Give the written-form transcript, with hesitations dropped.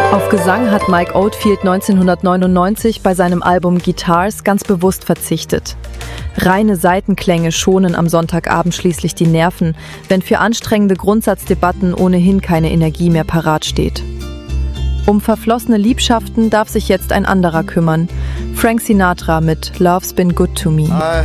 Auf Gesang hat Mike Oldfield 1999 bei seinem Album Guitars ganz bewusst verzichtet. Reine Seitenklänge schonen am Sonntagabend schließlich die Nerven, wenn für anstrengende Grundsatzdebatten ohnehin keine Energie mehr parat steht. Um verflossene Liebschaften darf sich jetzt ein anderer kümmern. Frank Sinatra mit Love's Been Good to Me. I